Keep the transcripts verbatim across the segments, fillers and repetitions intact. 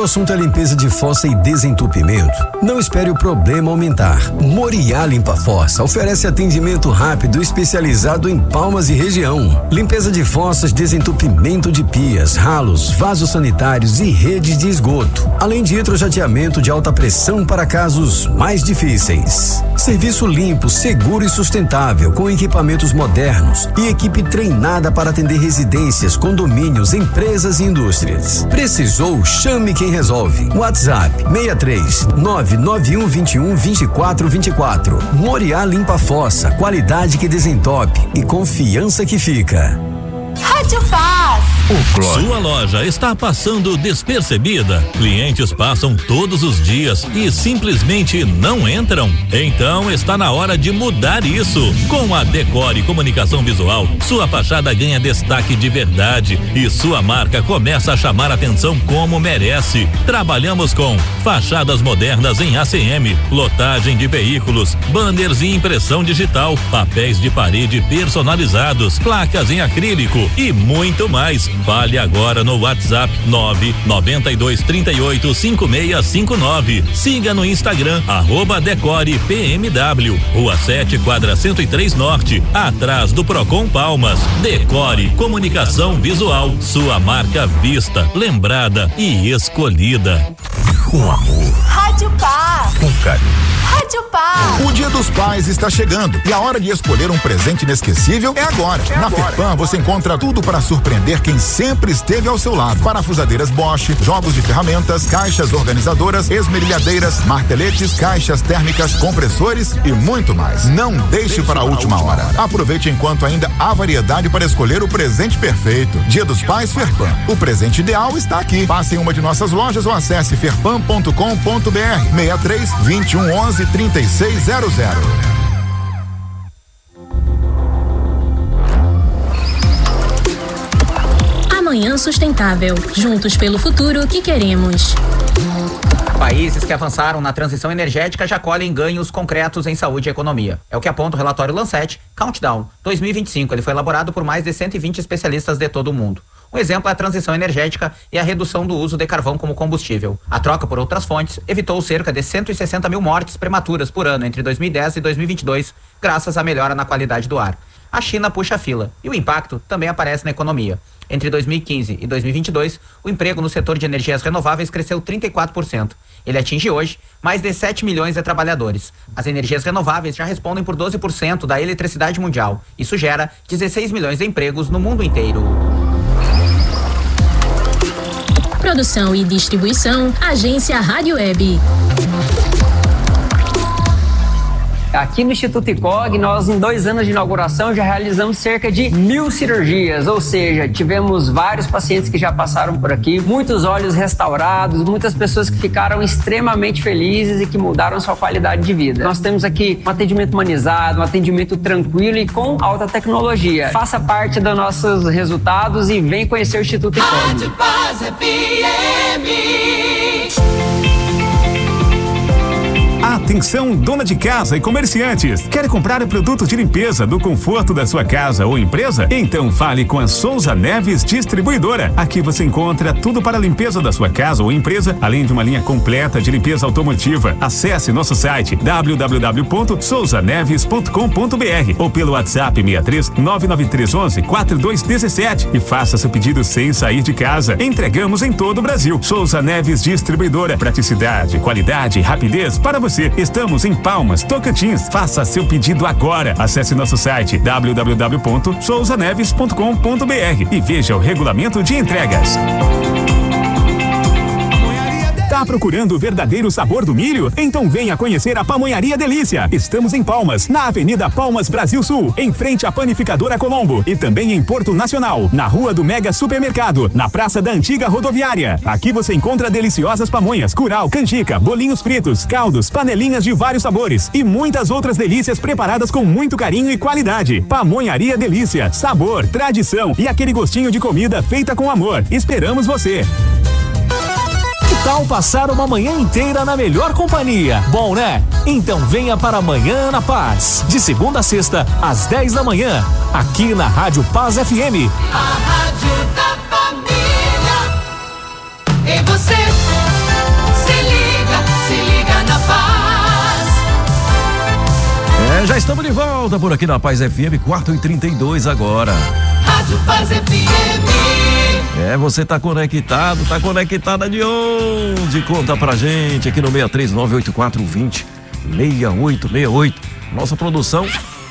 Quando o assunto é limpeza de fossa e desentupimento, não espere o problema aumentar. Moriá Limpa Fossa oferece atendimento rápido especializado em Palmas e região. Limpeza de fossas, desentupimento de pias, ralos, vasos sanitários e redes de esgoto. Além de hidrojateamento de alta pressão para casos mais difíceis. Serviço limpo, seguro e sustentável, com equipamentos modernos e equipe treinada para atender residências, condomínios, empresas e indústrias. Precisou? Chame quem resolve. WhatsApp seis três nove nove um dois um dois quatro dois quatro. Moriá Limpa Fossa, qualidade que desentope e confiança que fica. Rádio Paz. Sua loja está passando despercebida? Clientes passam todos os dias e simplesmente não entram? Então está na hora de mudar isso. Com a Decore Comunicação Visual, sua fachada ganha destaque de verdade e sua marca começa a chamar atenção como merece. Trabalhamos com fachadas modernas em A C M, lotagem de veículos, banners e impressão digital, papéis de parede personalizados, placas em acrílico e muito mais. Fale agora no WhatsApp nove nove dois três oito cinco seis cinco nove. Siga no Instagram arroba Decore P M W, Rua sete, quadra cento e três Norte, atrás do Procon Palmas. Decore Comunicação Visual, sua marca vista, lembrada e escolhida. Com amor. Rádio Paz. Com carinho. Rádio Paz. O Dia dos Pais está chegando e a hora de escolher um presente inesquecível é agora. É Na agora. Ferpan você encontra tudo para surpreender quem sempre esteve ao seu lado. Parafusadeiras Bosch, jogos de ferramentas, caixas organizadoras, esmerilhadeiras, marteletes, caixas térmicas, compressores e muito mais. Não deixe, deixe para a última, última hora. hora. Aproveite enquanto ainda há variedade para escolher o presente perfeito. Dia dos Pais Ferpan. O presente ideal está aqui. Passe em uma de nossas lojas ou acesse ferpan ponto com ponto br. seis três vinte e um onze trinta e seis zero zero. Amanhã Sustentável. Juntos pelo futuro que queremos. Países que avançaram na transição energética já colhem ganhos concretos em saúde e economia. É o que aponta o relatório Lancet Countdown dois mil e vinte e cinco. Ele foi elaborado por mais de cento e vinte especialistas de todo o mundo. Um exemplo é a transição energética e a redução do uso de carvão como combustível. A troca por outras fontes evitou cerca de cento e sessenta mil mortes prematuras por ano entre dois mil e dez e dois mil e vinte e dois, graças à melhora na qualidade do ar. A China puxa a fila e o impacto também aparece na economia. Entre dois mil e quinze e dois mil e vinte e dois, o emprego no setor de energias renováveis cresceu trinta e quatro por cento. Ele atinge hoje mais de sete milhões de trabalhadores. As energias renováveis já respondem por doze por cento da eletricidade mundial. Isso gera dezesseis milhões de empregos no mundo inteiro. Produção e distribuição, Agência Rádio Web. Aqui no Instituto I C O G, nós em dois anos de inauguração já realizamos cerca de mil cirurgias, ou seja, tivemos vários pacientes que já passaram por aqui, muitos olhos restaurados, muitas pessoas que ficaram extremamente felizes e que mudaram sua qualidade de vida. Nós temos aqui um atendimento humanizado, um atendimento tranquilo e com alta tecnologia. Faça parte dos nossos resultados e vem conhecer o Instituto I C O G. Rádio Paz F M. Atenção, dona de casa e comerciantes. Quer comprar produtos de limpeza do conforto da sua casa ou empresa? Então fale com a Souza Neves Distribuidora. Aqui você encontra tudo para a limpeza da sua casa ou empresa, além de uma linha completa de limpeza automotiva. Acesse nosso site w w w ponto souza neves ponto com ponto br ou pelo WhatsApp seis três nove nove três um um quatro dois um sete e faça seu pedido sem sair de casa. Entregamos em todo o Brasil. Souza Neves Distribuidora. Praticidade, qualidade e rapidez para você. Estamos em Palmas, Tocantins. Faça seu pedido agora. Acesse nosso site w w w ponto souza neves ponto com ponto br e veja o regulamento de entregas. Tá procurando o verdadeiro sabor do milho? Então venha conhecer a Pamonharia Delícia. Estamos em Palmas, na Avenida Palmas Brasil Sul, em frente à Panificadora Colombo e também em Porto Nacional, na Rua do Mega Supermercado, na Praça da Antiga Rodoviária. Aqui você encontra deliciosas pamonhas, curau, canjica, bolinhos fritos, caldos, panelinhas de vários sabores e muitas outras delícias preparadas com muito carinho e qualidade. Pamonharia Delícia, sabor, tradição e aquele gostinho de comida feita com amor. Esperamos você. Que tal passar uma manhã inteira na melhor companhia? Bom, né? Então venha para Amanhã na Paz, de segunda a sexta, às dez da manhã, aqui na Rádio Paz F M. A rádio da família. E você? É, já estamos de volta por aqui na Paz F M, quatro e trinta e dois agora. Rádio Paz F M. É, você tá conectado, tá conectada de onde? Conta pra gente aqui no seis três nove oito quatro dois zero seis oito seis oito. Nossa produção.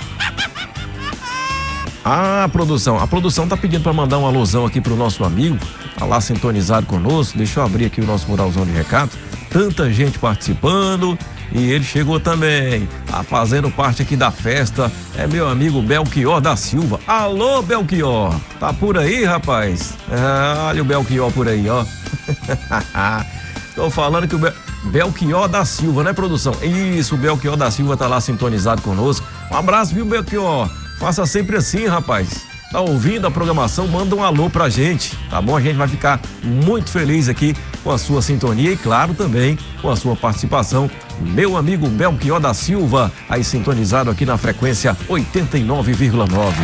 Ah, produção, a produção tá pedindo pra mandar um alusão aqui pro nosso amigo, tá lá sintonizado conosco. Deixa eu abrir aqui o nosso muralzão de recado. Tanta gente participando e ele chegou também, tá fazendo parte aqui da festa. É meu amigo Belchior da Silva. Alô, Belchior, tá por aí, rapaz? Ah, olha o Belchior por aí, ó. Tô falando que o Bel... Belchior da Silva, né, produção? Isso, o Belchior da Silva tá lá sintonizado conosco. Um abraço, viu, Belchior? Faça sempre assim, rapaz. Tá ouvindo a programação? Manda um alô pra gente, tá bom? A gente vai ficar muito feliz aqui com a sua sintonia e, claro, também com a sua participação. Meu amigo Belchior da Silva, aí sintonizado aqui na frequência oitenta e nove vírgula nove.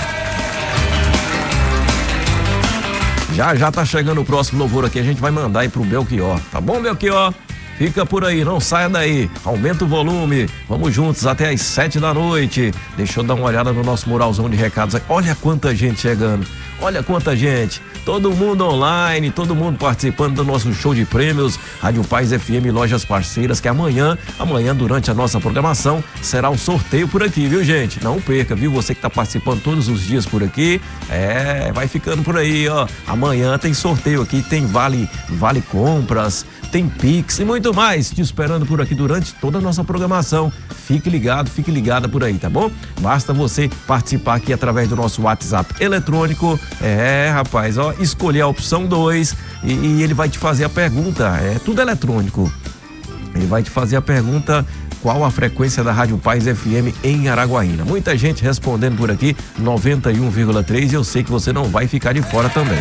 Já, já tá chegando o próximo louvor aqui, a gente vai mandar aí pro Belchior, tá bom, Belchior? Fica por aí, não saia daí, aumenta o volume, vamos juntos até às sete da noite. Deixa eu dar uma olhada no nosso muralzão de recados. Olha quanta gente chegando, olha quanta gente, todo mundo online, todo mundo participando do nosso show de prêmios, Rádio Paz F M Lojas Parceiras, que amanhã, amanhã durante a nossa programação, será um sorteio por aqui, viu, gente? Não perca, viu? Você que tá participando todos os dias por aqui, é, vai ficando por aí, ó. Amanhã tem sorteio aqui, tem vale, vale compras, tem Pix e muito mais te esperando por aqui durante toda a nossa programação. Fique ligado, fique ligada por aí, tá bom? Basta você participar aqui através do nosso WhatsApp eletrônico. É, rapaz, ó, escolher a opção dois e, e ele vai te fazer a pergunta. É tudo eletrônico. Ele vai te fazer a pergunta: qual a frequência da Rádio Paz F M em Araguaína? Muita gente respondendo por aqui, noventa e um vírgula três, e eu sei que você não vai ficar de fora também.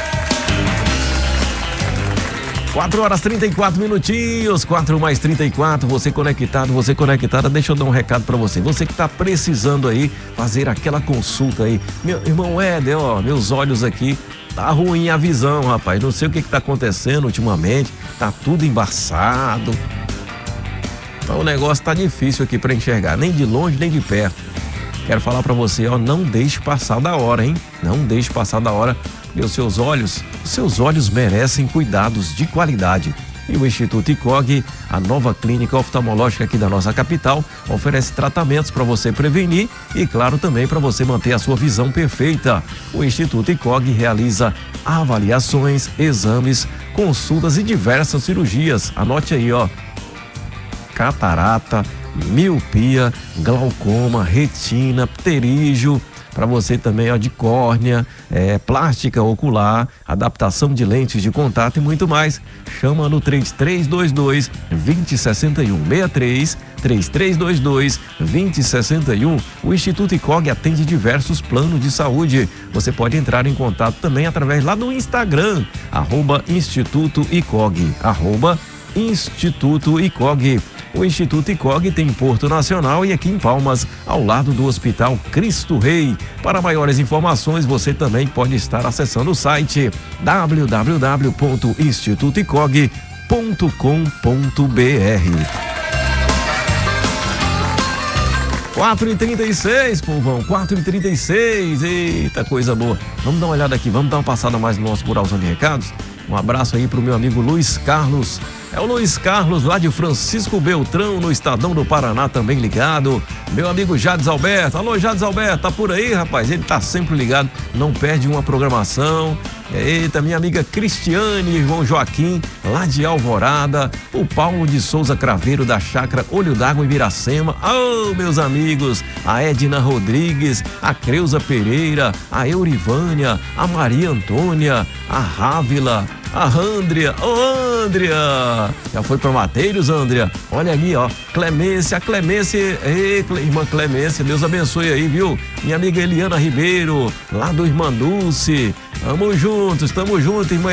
quatro horas trinta e quatro minutinhos, quatro mais trinta e quatro, você conectado, você conectada, deixa eu dar um recado pra você. Você que tá precisando aí fazer aquela consulta aí. Meu irmão Éder, ó, meus olhos aqui, tá ruim a visão, rapaz. Não sei o que que tá acontecendo ultimamente, tá tudo embaçado. Então o negócio tá difícil aqui pra enxergar, nem de longe, nem de perto. Quero falar pra você, ó, não deixe passar da hora, hein? Não deixe passar da hora. E os seus olhos, os seus olhos merecem cuidados de qualidade. E o Instituto I C O G, a nova clínica oftalmológica aqui da nossa capital, oferece tratamentos para você prevenir e, claro, também para você manter a sua visão perfeita. O Instituto I C O G realiza avaliações, exames, consultas e diversas cirurgias. Anote aí, ó. Catarata, miopia, glaucoma, retina, pterígio. Para você também, ó, de córnea, é, plástica ocular, adaptação de lentes de contato e muito mais. Chama no três três dois dois, dois zero seis um, seis três, três três dois dois, dois zero seis um. O Instituto I C O G atende diversos planos de saúde. Você pode entrar em contato também através lá do Instagram, arroba Instituto I C O G, arroba Instituto I C O G. O Instituto I C O G tem em Porto Nacional e aqui em Palmas, ao lado do Hospital Cristo Rei. Para maiores informações, você também pode estar acessando o site w w w ponto instituto i c o g ponto com ponto b r. quatro e trinta e seis, povão, quatro e trinta e seis, eita coisa boa. Vamos dar uma olhada aqui, vamos dar uma passada mais no nosso muralzão de recados. Um abraço aí pro meu amigo Luiz Carlos. É o Luiz Carlos lá de Francisco Beltrão, no Estadão do Paraná, também ligado. Meu amigo Jades Alberto. Alô, Jades Alberto, tá por aí, rapaz? Ele tá sempre ligado, não perde uma programação. Eita, minha amiga Cristiane, irmão Joaquim, lá de Alvorada. O Paulo de Souza Craveiro, da Chácara Olho d'Água em Biracema. Oh, meus amigos, a Edna Rodrigues, a Creuza Pereira, a Eurivânia, a Maria Antônia, a Rávila, a Andrea. Ô, oh, Andrea! Já foi pra Mateiros, Andrea? Olha ali, ó. Clemência, a Clemência. Ei, irmã Clemência, Deus abençoe aí, viu? Minha amiga Eliana Ribeiro, lá do Irmã Dulce. Tamo juntos, tamo juntos, irmã